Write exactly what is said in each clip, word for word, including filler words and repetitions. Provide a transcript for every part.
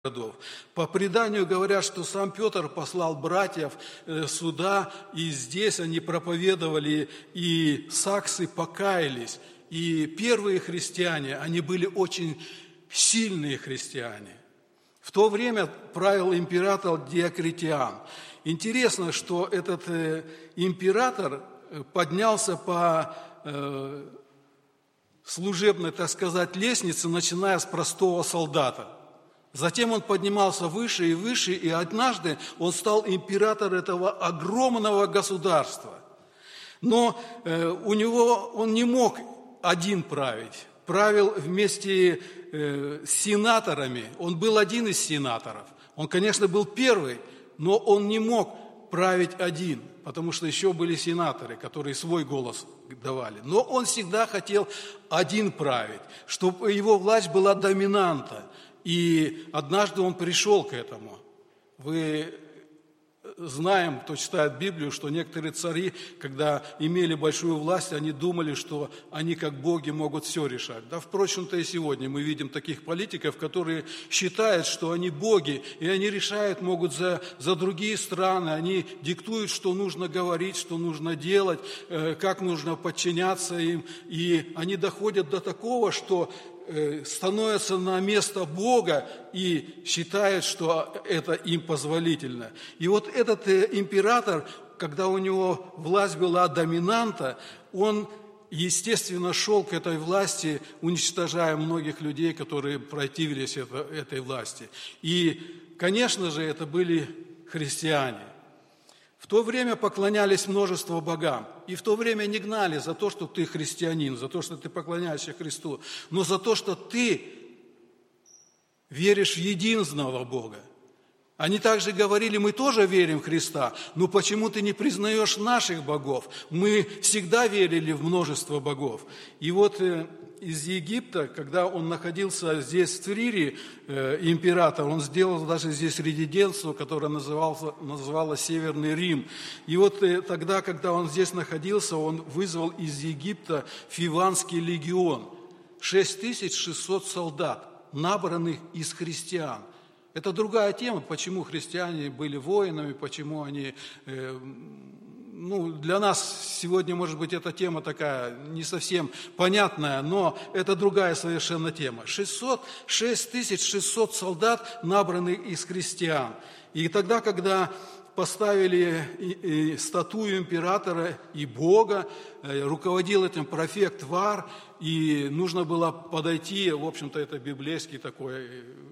городов. По преданию говорят, что сам Петр послал братьев сюда, и здесь они проповедовали, и саксы покаялись. И первые христиане, они были очень сильные христиане. В то время правил император Диоклетиан. Интересно, что этот император поднялся по служебной, так сказать, лестнице, начиная с простого солдата. Затем он поднимался выше и выше, и однажды он стал императором этого огромного государства. Но э, у него он не мог один править, правил вместе э, с сенаторами. Он был один из сенаторов. Он, конечно, был первый, но он не мог править один, потому что еще были сенаторы, которые свой голос давали. Но он всегда хотел один править, чтобы его власть была доминанта. И однажды он пришел к этому. Мы знаем, кто читает Библию, что некоторые цари, когда имели большую власть, они думали, что они как боги могут все решать. Да, впрочем-то, и сегодня мы видим таких политиков, которые считают, что они боги, и они решают, могут за, за другие страны, они диктуют, что нужно говорить, что нужно делать, э, как нужно подчиняться им, и они доходят до такого, что становятся на место Бога и считают, что это им позволительно. И вот этот император, когда у него власть была доминанта, он, естественно, шел к этой власти, уничтожая многих людей, которые противились это, этой власти. И, конечно же, это были христиане. В то время поклонялись множество богам. И в то время не гнали за то, что ты христианин, за то, что ты поклоняешься Христу, но за то, что ты веришь в единственного Бога. Они также говорили: мы тоже верим в Христа, но почему ты не признаешь наших богов? Мы всегда верили в множество богов. И вот из Египта, когда он находился здесь, в Трире, э, император, он сделал даже здесь резиденцию, которая называлась, называлась Северный Рим. И вот э, тогда, когда он здесь находился, он вызвал из Египта Фиванский легион, шесть тысяч шестьсот солдат, набранных из христиан. Это другая тема, почему христиане были воинами, почему они... Э, Ну, для нас сегодня, может быть, эта тема такая не совсем понятная, но это другая совершенно тема. шесть тысяч шестьсот солдат, набранных из христиан. И тогда, когда поставили статую императора и Бога, руководил этим префект Вар, и нужно было подойти, в общем-то, это библейский такой...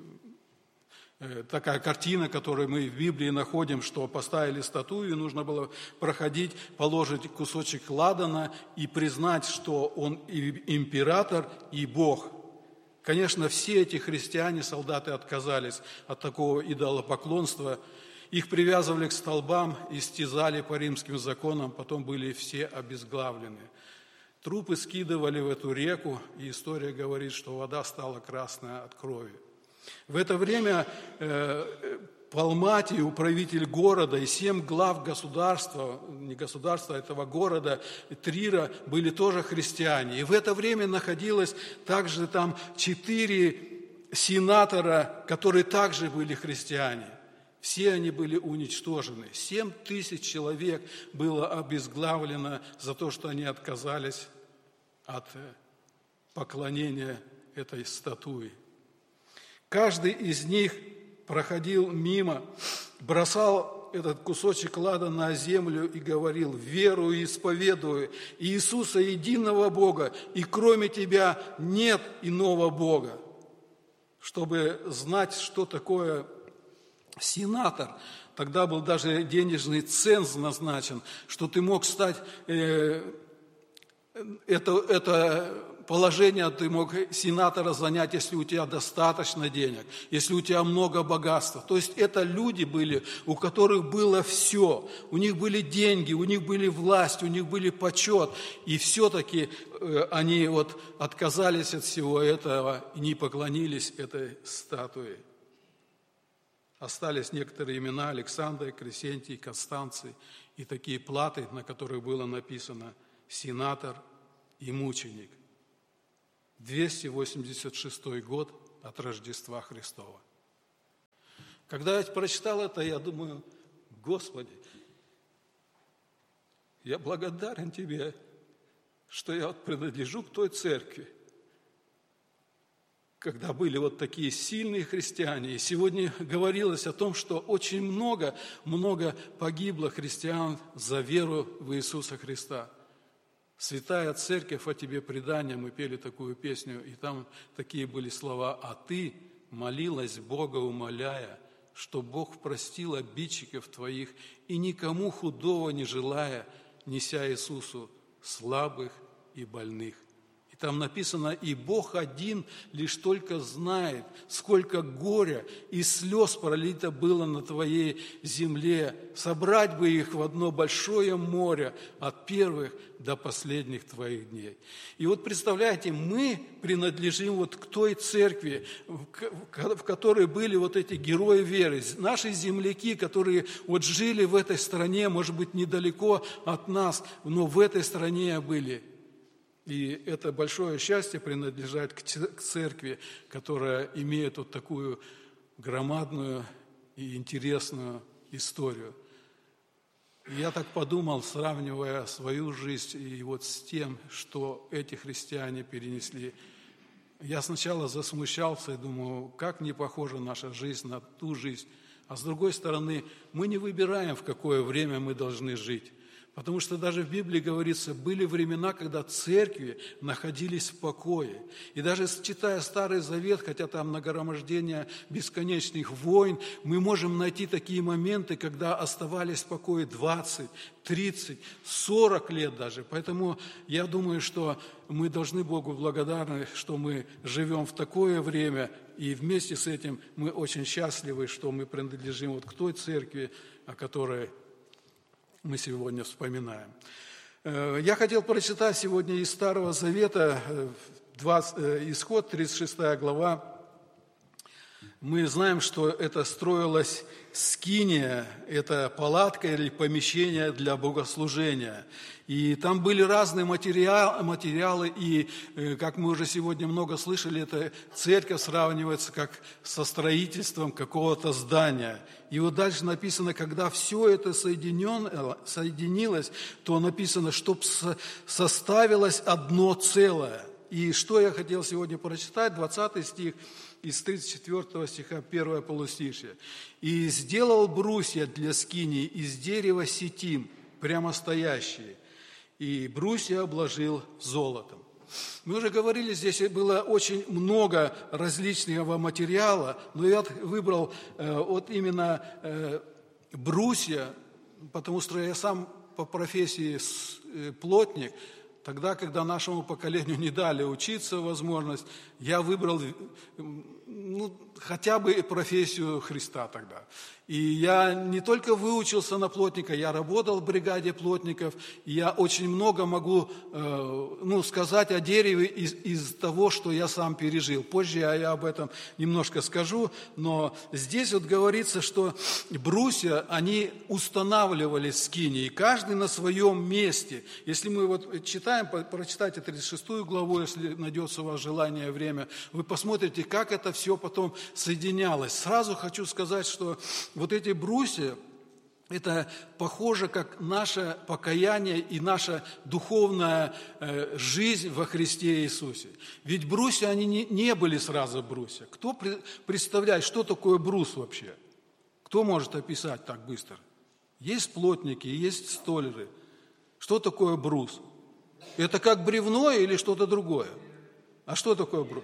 Такая картина, которую мы в Библии находим, что поставили статую, и нужно было проходить, положить кусочек ладана и признать, что он и император, и Бог. Конечно, все эти христиане, солдаты отказались от такого идолопоклонства. Их привязывали к столбам, истязали по римским законам, потом были все обезглавлены. Трупы скидывали в эту реку, и история говорит, что вода стала красная от крови. В это время э, Палматий, управитель города, и семь глав государства, не государства, а этого города, Трира, были тоже христиане. И в это время находилось также там четыре сенатора, которые также были христиане. Все они были уничтожены. Семь тысяч человек было обезглавлено за то, что они отказались от поклонения этой статуи. Каждый из них проходил мимо, бросал этот кусочек ладана на землю и говорил: «Верую и исповедую Иисуса, единого Бога, и кроме Тебя нет иного Бога». Чтобы знать, что такое сенатор, тогда был даже денежный ценз назначен, что ты мог стать... Э, это, это положение ты мог сенатора занять, если у тебя достаточно денег, если у тебя много богатства. То есть это люди были, у которых было все. У них были деньги, у них были власть, у них были почет. И все-таки они вот отказались от всего этого и не поклонились этой статуе. Остались некоторые имена: Александр, Кресентий, Констанций, и такие платы, на которых было написано «Сенатор» и «Мученик». двести восемьдесят шестой год от Рождества Христова. Когда я прочитал это, я думаю: Господи, я благодарен Тебе, что я вот принадлежу к той церкви, когда были вот такие сильные христиане. И сегодня говорилось о том, что очень много, много погибло христиан за веру в Иисуса Христа. «Святая Церковь, о Тебе предание», мы пели такую песню, и там такие были слова: «А Ты молилась Бога, умоляя, что Бог простил обидчиков Твоих, и никому худого не желая, неся Иисусу слабых и больных». И там написано: «И Бог один лишь только знает, сколько горя и слез пролито было на Твоей земле, собрать бы их в одно большое море от первых до последних Твоих дней». И вот представляете, мы принадлежим вот к той церкви, в которой были вот эти герои веры, наши земляки, которые вот жили в этой стране, может быть, недалеко от нас, но в этой стране были. И это большое счастье принадлежать к церкви, которая имеет вот такую громадную и интересную историю. И я так подумал, сравнивая свою жизнь и вот с тем, что эти христиане перенесли. Я сначала засмущался и думаю, как не похожа наша жизнь на ту жизнь. А с другой стороны, мы не выбираем, в какое время мы должны жить. Потому что даже в Библии говорится, были времена, когда церкви находились в покое. И даже читая Старый Завет, хотя там нагромождение бесконечных войн, мы можем найти такие моменты, когда оставались в покое двадцать, тридцать, сорок лет даже. Поэтому я думаю, что мы должны Богу благодарны, что мы живем в такое время, и вместе с этим мы очень счастливы, что мы принадлежим вот к той церкви, о которой мы сегодня вспоминаем. Я хотел прочитать сегодня из Старого Завета, Исход, тридцать шестая глава. Мы знаем, что это строилась скиния, это палатка или помещение для богослужения. И там были разные материалы, материалы, и, как мы уже сегодня много слышали, эта церковь сравнивается как со строительством какого-то здания. И вот дальше написано, когда все это соединен, соединилось, то написано, чтобы составилось одно целое. И что я хотел сегодня прочитать, двадцатый стих, из тридцать четвёртого стиха, первое полустишье. «И сделал брусья для скинии из дерева ситим, прямостоящие, и брусья обложил золотом». Мы уже говорили, здесь было очень много различного материала, но я выбрал э, вот именно э, брусья, потому что я сам по профессии э, плотник. Тогда, когда нашему поколению не дали учиться возможность, я выбрал ну, хотя бы профессию Христа тогда. И я не только выучился на плотника, я работал в бригаде плотников, и я очень много могу э, ну, сказать о дереве из, из того, что я сам пережил. Позже я, я об этом немножко скажу, но здесь вот говорится, что брусья, они устанавливались в скинии, и каждый на своем месте. Если мы вот читаем, прочитайте тридцать шестую главу, если найдется у вас желание, время, вы посмотрите, как это все потом соединялось. Сразу хочу сказать, что вот эти брусья, это похоже, как наше покаяние и наша духовная э, жизнь во Христе Иисусе. Ведь брусья, они не, не были сразу брусья. Кто при, представляет, что такое брус вообще? Кто может описать так быстро? Есть плотники, есть столяры. Что такое брус? Это как бревно или что-то другое? А что такое брус?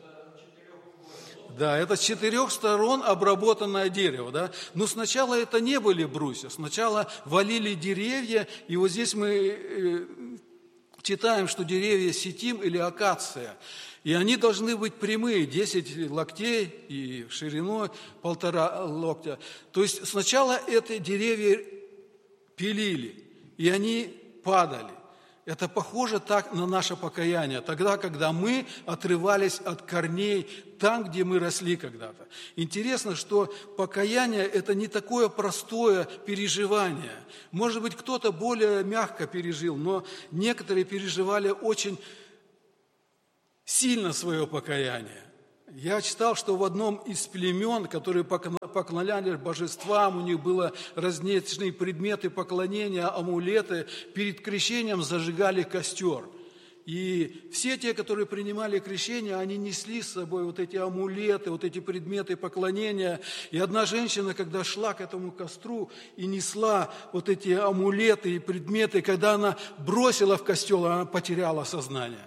Да, это с четырех сторон обработанное дерево, да. Но сначала это не были брусья, сначала валили деревья, и вот здесь мы э, читаем, что деревья ситим или акация, и они должны быть прямые, десять локтей и шириной полтора локтя. То есть сначала эти деревья пилили, и они падали. Это похоже так на наше покаяние, тогда, когда мы отрывались от корней там, где мы росли когда-то. Интересно, что покаяние – это не такое простое переживание. Может быть, кто-то более мягко пережил, но некоторые переживали очень сильно свое покаяние. Я читал, что в одном из племен, которые поклонялись божествам, у них были различные предметы поклонения, амулеты, перед крещением зажигали костер. И все те, которые принимали крещение, они несли с собой вот эти амулеты, вот эти предметы поклонения. И одна женщина, когда шла к этому костру и несла вот эти амулеты и предметы, когда она бросила в костер, она потеряла сознание.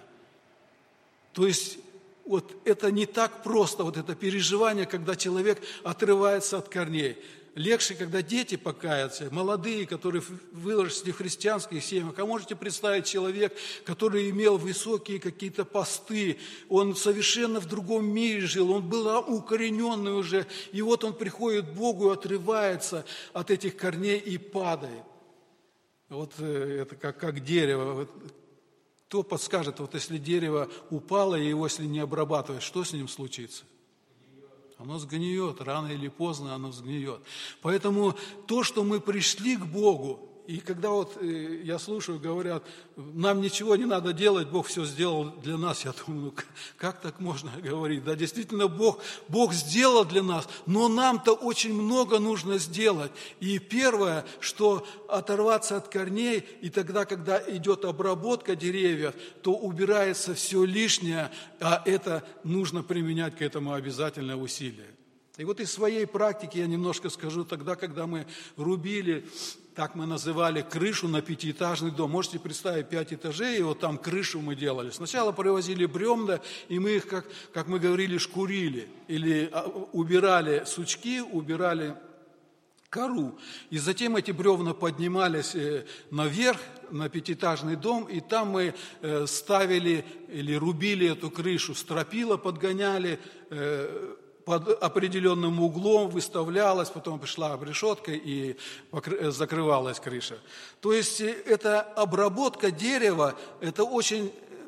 То есть вот это не так просто, вот это переживание, когда человек отрывается от корней. Легче, когда дети покаятся, молодые, которые выросли в христианских семьях. А можете представить человек, который имел высокие какие-то посты, он совершенно в другом мире жил, он был укорененный уже, и вот он приходит к Богу, отрывается от этих корней и падает. Вот это как, как дерево. Кто подскажет, вот если дерево упало, и его если не обрабатывать, что с ним случится? Оно сгниет, рано или поздно оно сгниет. Поэтому то, что мы пришли к Богу, и когда вот я слушаю, говорят, нам ничего не надо делать, Бог все сделал для нас, я думаю, ну как так можно говорить? Да, действительно, Бог, Бог сделал для нас, но нам-то очень много нужно сделать. И первое, что оторваться от корней, и тогда, когда идет обработка деревьев, то убирается все лишнее, а это нужно применять к этому обязательно усилия. И вот из своей практики я немножко скажу, тогда, когда мы рубили, так мы называли, крышу на пятиэтажный дом. Можете представить, пять этажей, и вот там крышу мы делали. Сначала привозили бревна, и мы их, как, как мы говорили, шкурили, или убирали сучки, убирали кору. И затем эти бревна поднимались наверх, на пятиэтажный дом, и там мы ставили или рубили эту крышу, стропила подгоняли, под определенным углом выставлялась, потом пришла обрешетка и закрывалась крыша. То есть эта обработка дерева, это очень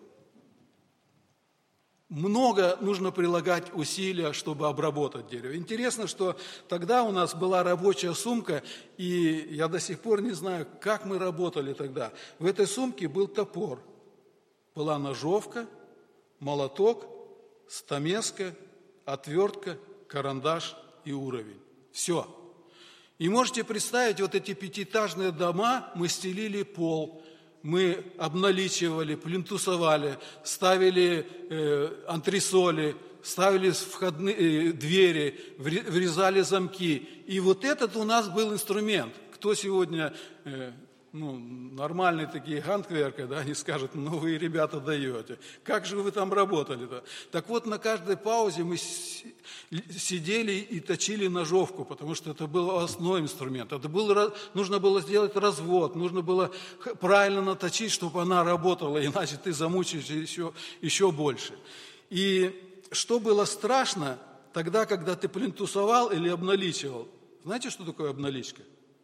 много нужно прилагать усилия, чтобы обработать дерево. Интересно, что тогда у нас была рабочая сумка, и я до сих пор не знаю, как мы работали тогда. В этой сумке был топор, была ножовка, молоток, стамеска, отвертка, карандаш и уровень. Все. И можете представить, вот эти пятиэтажные дома, мы стелили пол, мы обналичивали, плинтусовали, ставили э, антресоли, ставили входные э, двери, врезали замки. И вот этот у нас был инструмент. Кто сегодня... Э, Ну, нормальные такие гантверка, да, они скажут, ну вы, ребята, даете. Как же вы там работали-то? Так вот, на каждой паузе мы сидели и точили ножовку, потому что это был основной инструмент. Это был, нужно было сделать развод, нужно было правильно наточить, чтобы она работала, иначе ты замучаешься еще, еще больше. И что было страшно тогда, когда ты плинтусовал или обналичивал? Знаете, что такое обналичка?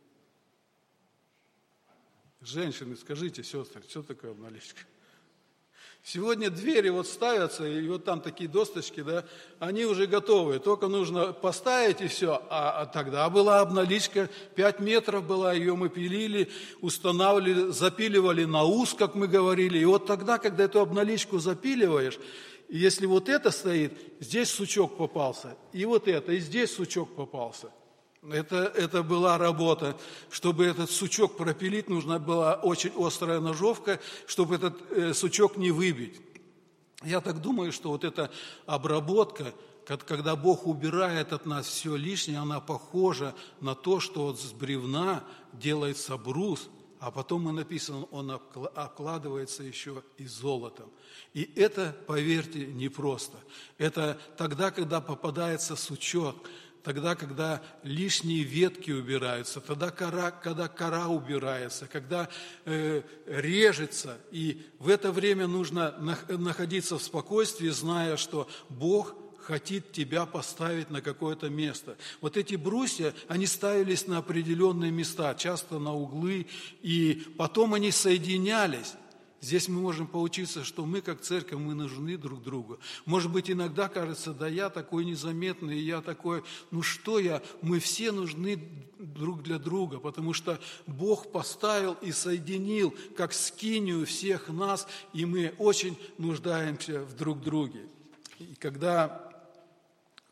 Женщины, скажите, сестры, что такое обналичка? Сегодня двери вот ставятся, и вот там такие досточки, да, они уже готовы, только нужно поставить и все. А, а тогда была обналичка, пять метров была, ее мы пилили, устанавливали, запиливали на ус, как мы говорили. И вот тогда, когда эту обналичку запиливаешь, и если вот это стоит, здесь сучок попался, и вот это, и здесь сучок попался. Это, это была работа. Чтобы этот сучок пропилить, нужна была очень острая ножовка, чтобы этот э, сучок не выбить. Я так думаю, что вот эта обработка, когда Бог убирает от нас все лишнее, она похожа на то, что вот с бревна делается брус, а потом и написано, он обкладывается еще и золотом. И это, поверьте, непросто. Это тогда, когда попадается сучок, тогда, когда лишние ветки убираются, тогда, кора, когда кора убирается, когда э, режется. И в это время нужно находиться в спокойствии, зная, что Бог хотит тебя поставить на какое-то место. Вот эти брусья, они ставились на определенные места, часто на углы, и потом они соединялись. Здесь мы можем поучиться, что мы, как церковь, мы нужны друг другу. Может быть, иногда кажется, да я такой незаметный, я такой, ну что я, мы все нужны друг для друга, потому что Бог поставил и соединил, как скинию всех нас, и мы очень нуждаемся в друг друге. И когда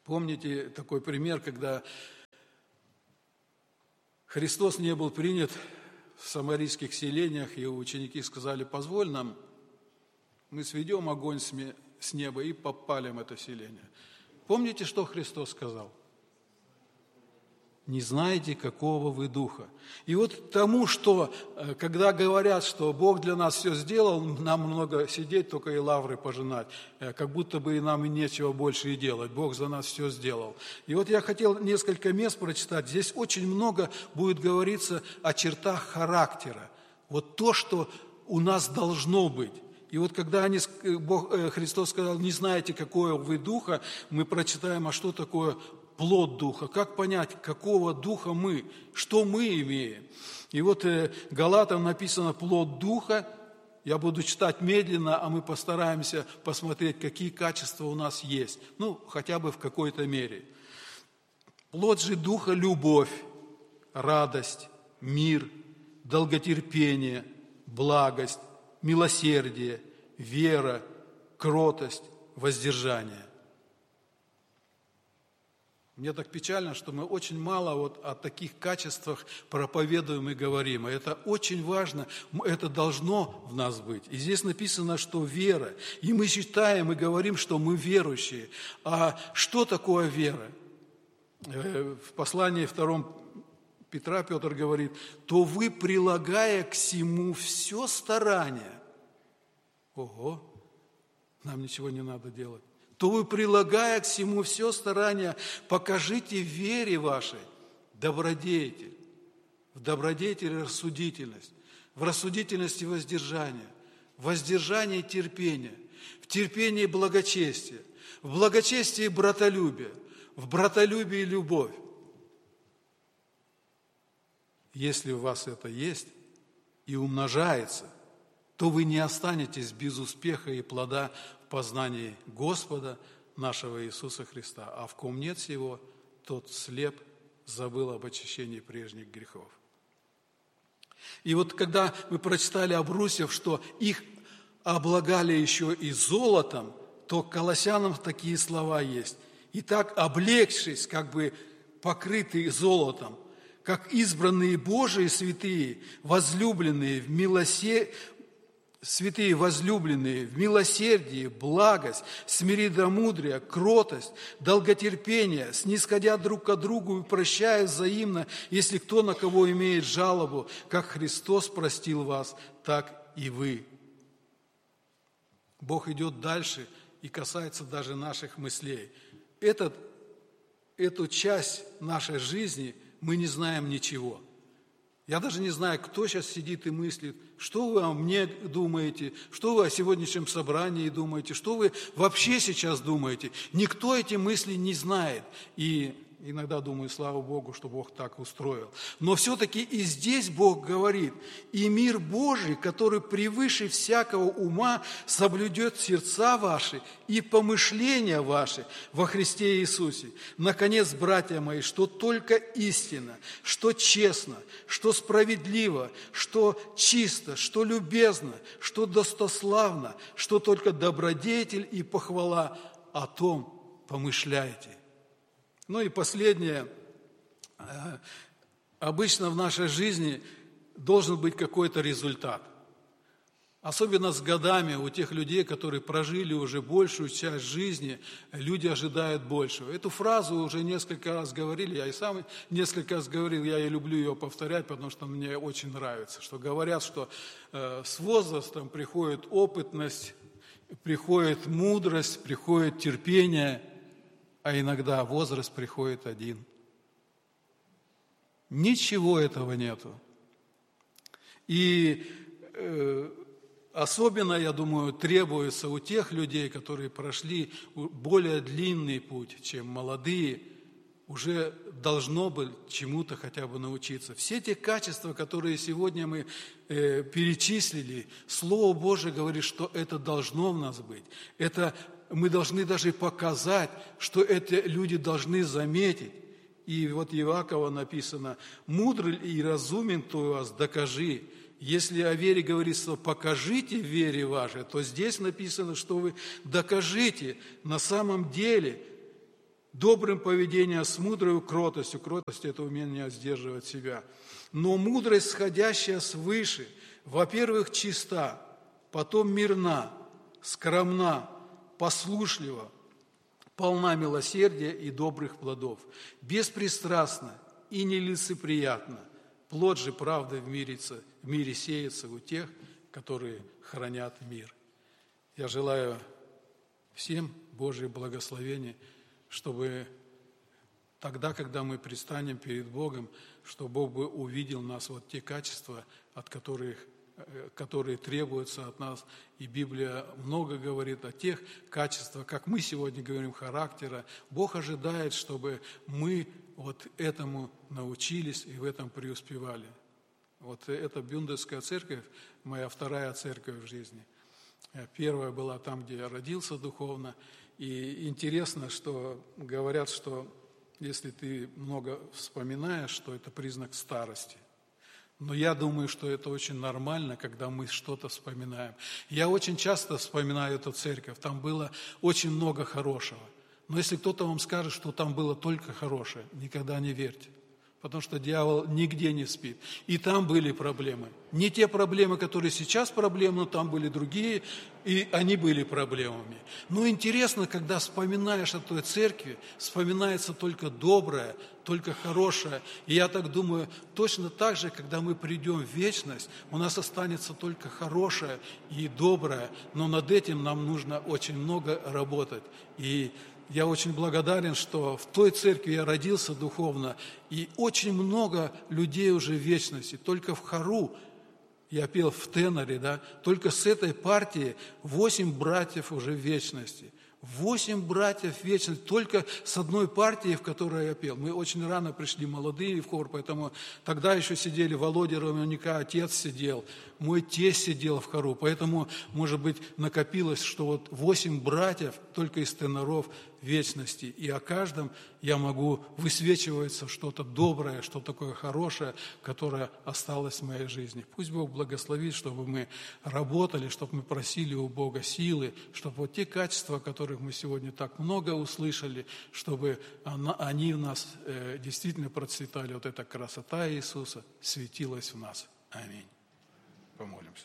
Помните такой пример, когда Христос не был принят в самарийских селениях, и ученики сказали: позволь нам, мы сведем огонь с неба и подпалим это селение. Помните, что Христос сказал? Не знаете, какого вы духа. И вот тому, что, когда говорят, что Бог для нас все сделал, нам много сидеть, только и лавры пожинать, как будто бы и нам и нечего больше и делать. Бог за нас все сделал. И вот я хотел несколько мест прочитать. Здесь очень много будет говориться о чертах характера. Вот то, что у нас должно быть. И вот когда они, Бог, Христос сказал: не знаете, какое вы духа, мы прочитаем, а что такое плод духа, как понять, какого духа мы, что мы имеем. И вот э, Галатам написано плод духа. Я буду читать медленно, а мы постараемся посмотреть, какие качества у нас есть. Ну, хотя бы в какой-то мере. Плод же духа – любовь, радость, мир, долготерпение, благость, милосердие, вера, кротость, воздержание. Мне так печально, что мы очень мало вот о таких качествах проповедуем и говорим. И это очень важно, это должно в нас быть. И здесь написано, что вера. И мы считаем и говорим, что мы верующие. А что такое вера? В послании втором Петра Петр говорит: то вы, прилагая к сему все старание. Ого, нам ничего не надо делать. То вы, прилагая к всему все старание, покажите в вере вашей добродетель, в добродетели рассудительность, в рассудительности воздержание, в воздержании терпение, в терпении благочестие, в благочестии братолюбие, в братолюбии любовь. Если у вас это есть и умножается, то вы не останетесь без успеха и плода в познании Господа нашего Иисуса Христа. А в ком нет сего, тот слеп, забыл об очищении прежних грехов. И вот когда мы прочитали об Русев, что их облагали еще и золотом, то к Колоссянам такие слова есть. «Итак, облегшись, как бы покрытые золотом, как избранные Божии святые, возлюбленные в милосердии, святые возлюбленные, в милосердии, благость, смиренномудрие, кротость, долготерпение, снисходя друг к другу и прощая взаимно, если кто на кого имеет жалобу, как Христос простил вас, так и вы». Бог идет дальше и касается даже наших мыслей. Этот, эту часть нашей жизни мы не знаем ничего. Я даже не знаю, кто сейчас сидит и мыслит, что вы о мне думаете, что вы о сегодняшнем собрании думаете, что вы вообще сейчас думаете. Никто эти мысли не знает. И иногда думаю, слава Богу, что Бог так устроил. Но все-таки и здесь Бог говорит: «И мир Божий, который превыше всякого ума, соблюдет сердца ваши и помышления ваши во Христе Иисусе. Наконец, братья мои, что только истина, что честно, что справедливо, что чисто, что любезно, что достославно, что только добродетель и похвала, о том помышляйте». Ну и последнее. Обычно в нашей жизни должен быть какой-то результат. Особенно с годами у тех людей, которые прожили уже большую часть жизни, люди ожидают большего. Эту фразу уже несколько раз говорили, я и сам несколько раз говорил, я и люблю ее повторять, потому что мне очень нравится, что говорят, что э, с возрастом приходит опытность, приходит мудрость, приходит терпение, а иногда возраст приходит один. Ничего этого нету. И э, особенно, я думаю, требуется у тех людей, которые прошли более длинный путь, чем молодые, уже должно быть чему-то хотя бы научиться. Все те качества, которые сегодня мы э, перечислили, Слово Божие говорит, что это должно в нас быть. Это мы должны даже показать, что эти люди должны заметить. И вот Иакова написано: «Мудрый и разумен кто у вас, докажи». Если о вере говорится «покажите в вере вашей», то здесь написано, что вы докажите на самом деле, добрым поведением, с мудрой кротостью. Кротость – это умение сдерживать себя. Но мудрость, сходящая свыше, во-первых, чиста, потом мирна, скромна, послушлива, полна милосердия и добрых плодов, беспристрастна и нелицеприятна. Плод же правды в мире, в мире сеется у тех, которые хранят мир. Я желаю всем Божьего благословения, чтобы тогда, когда мы предстанем перед Богом, чтобы Бог бы увидел нас, вот те качества, от которых, которые требуются от нас. И Библия много говорит о тех качествах, как мы сегодня говорим, характера. Бог ожидает, чтобы мы вот этому научились и в этом преуспевали. Вот эта Бюндесская церковь, моя вторая церковь в жизни. Первая была там, где я родился духовно. И интересно, что говорят, что если ты много вспоминаешь, что это признак старости. Но я думаю, что это очень нормально, когда мы что-то вспоминаем. Я очень часто вспоминаю эту церковь, там было очень много хорошего. Но если кто-то вам скажет, что там было только хорошее, никогда не верьте. Потому что дьявол нигде не спит. И там были проблемы. Не те проблемы, которые сейчас проблемы, но там были другие, и они были проблемами. Но интересно, когда вспоминаешь о той церкви, вспоминается только доброе, только хорошее. И я так думаю, точно так же, когда мы придем в вечность, у нас останется только хорошее и доброе, но над этим нам нужно очень много работать. И я очень благодарен, что в той церкви я родился духовно, и очень много людей уже в вечности. Только в хору, я пел в теноре, да, только с этой партии восемь братьев уже в вечности. Восемь братьев в вечности, только с одной партией, в которой я пел. Мы очень рано пришли, молодые, в хор, поэтому тогда еще сидели Володя Романюка, отец сидел, мой тесть сидел в хору. Поэтому, может быть, накопилось, что вот восемь братьев только из теноров вечности. И о каждом я могу высвечиваться что-то доброе, что-то такое хорошее, которое осталось в моей жизни. Пусть Бог благословит, чтобы мы работали, чтобы мы просили у Бога силы, чтобы вот те качества, о которых мы сегодня так много услышали, чтобы она, они в нас э, действительно процветали. Вот эта красота Иисуса светилась в нас. Аминь. Помолимся.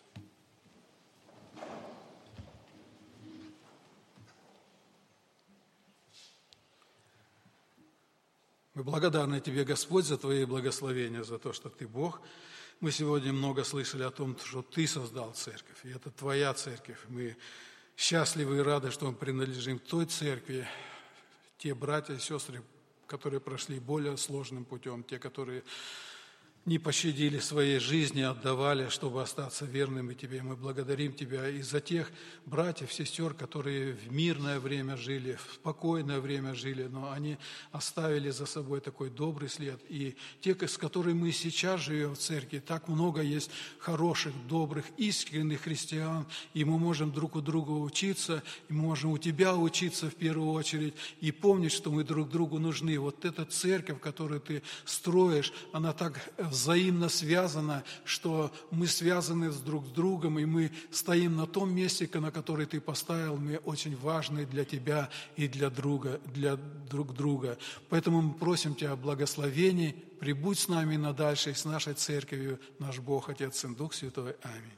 Мы благодарны Тебе, Господь, за Твои благословения, за то, что Ты Бог. Мы сегодня много слышали о том, что Ты создал церковь, и это Твоя церковь. Мы счастливы и рады, что мы принадлежим к той церкви. Те братья и сестры, которые прошли более сложным путем, те, которые не пощадили своей жизни, отдавали, чтобы остаться верными Тебе. Мы благодарим Тебя и за тех братьев, сестер, которые в мирное время жили, в спокойное время жили, но они оставили за собой такой добрый след. И те, с которыми мы сейчас живем в церкви, так много есть хороших, добрых, искренних христиан, и мы можем друг у друга учиться, и мы можем у Тебя учиться в первую очередь, и помнить, что мы друг другу нужны. Вот эта церковь, которую Ты строишь, она так взаимно связано, что мы связаны друг с другом, и мы стоим на том месте, на которое Ты поставил, мы очень важны для Тебя и для друга, для друг друга. Поэтому мы просим Тебя о благословении, прибудь с нами на дальше, и с нашей церковью, наш Бог, Отец, Сын, Дух Святой. Аминь.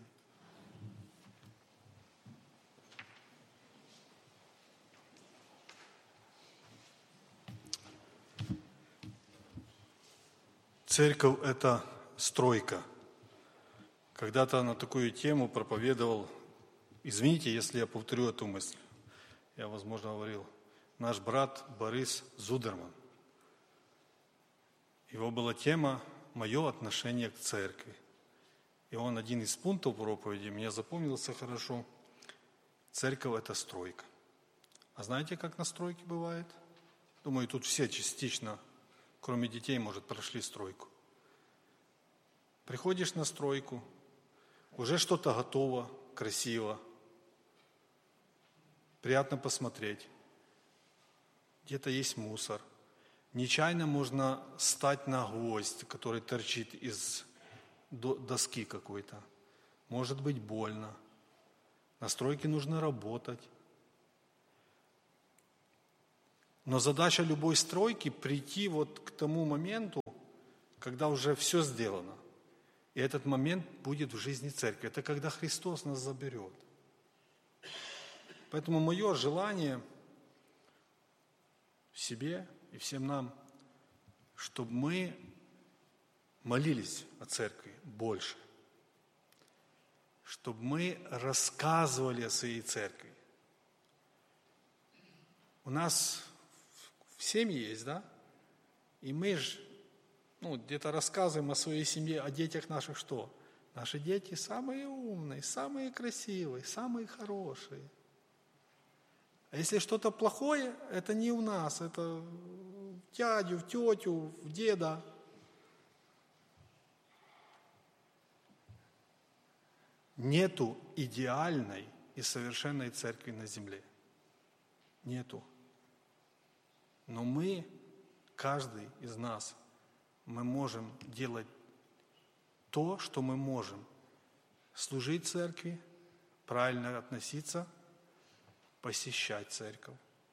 Церковь – это стройка. Когда-то на такую тему проповедовал, извините, если я повторю эту мысль, я, возможно, говорил, наш брат Борис Зудерман. Его была тема «Мое отношение к церкви». И он один из пунктов проповеди, мне запомнился хорошо, церковь – это стройка. А знаете, как на стройке бывает? Думаю, тут все частично, кроме детей, может, прошли стройку. Приходишь на стройку, уже что-то готово, красиво, приятно посмотреть. Где-то есть мусор. Нечаянно можно стать на гвоздь, который торчит из доски какой-то. Может быть больно. На стройке нужно работать. Но задача любой стройки прийти вот к тому моменту, когда уже все сделано. И этот момент будет в жизни церкви. Это когда Христос нас заберет. Поэтому мое желание себе и всем нам, чтобы мы молились о церкви больше, чтобы мы рассказывали о своей церкви. У нас в семье есть, да? И мы же ну, где-то рассказываем о своей семье, о детях наших что? Наши дети самые умные, самые красивые, самые хорошие. А если что-то плохое, это не у нас, это в дядю, в тетю, в деда. Нету идеальной и совершенной церкви на земле. Нету. Но мы, каждый из нас, мы можем делать то, что мы можем. Служить церкви, правильно относиться, посещать церковь.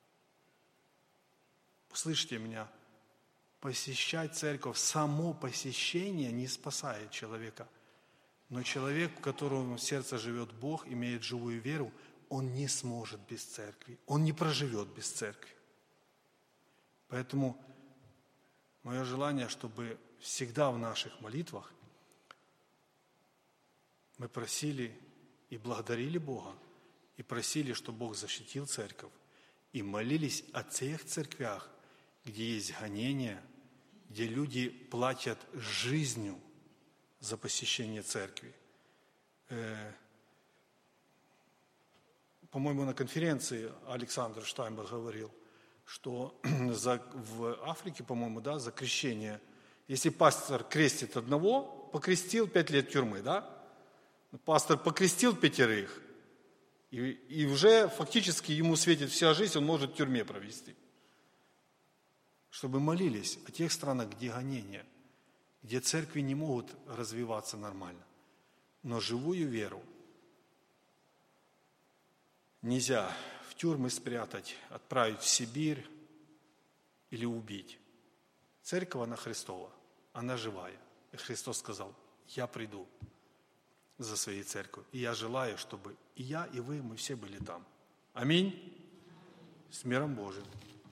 Услышьте меня, посещать церковь, само посещение не спасает человека. Но человек, в котором в сердце живет Бог, имеет живую веру, он не сможет без церкви, он не проживет без церкви. Поэтому мое желание, чтобы всегда в наших молитвах мы просили и благодарили Бога, и просили, чтобы Бог защитил церковь, и молились о тех церквях, где есть гонения, где люди платят жизнью за посещение церкви. По-моему, на конференции Александр Штайнберг говорил, что за, в Африке, по-моему, да, за крещение, если пастор крестит одного, покрестил пять лет тюрьмы, да? Пастор покрестил пятерых, и, и уже фактически ему светит вся жизнь, он может в тюрьме провести. Чтобы молились о тех странах, где гонения, где церкви не могут развиваться нормально. Но живую веру нельзя в тюрьмы спрятать, отправить в Сибирь или убить. Церковь, она Христова, она живая. И Христос сказал, я приду за своей церковью. И я желаю, чтобы и я, и вы, мы все были там. Аминь. С миром Божиим.